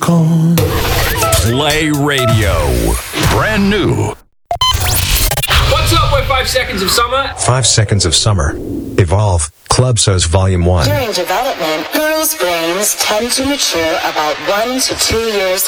gone. Play Radio. Brand new. What's up with 5 Seconds of Summer? 5 Seconds of Summer. Evolve. Club So's Volume 1. During development, girls' brains tend to mature about 1 to 2 years